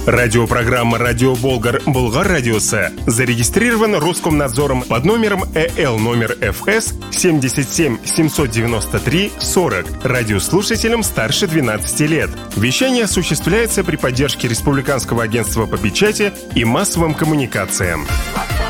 Радиопрограмма «Радио Болгар» Болгар Радиосы зарегистрирована Роскомнадзором под номером ЭЛ номер ФС 77 793 40 радиослушателям старше 12 лет. Вещание осуществляется при поддержке Республиканского агентства по печати и массовым коммуникациям.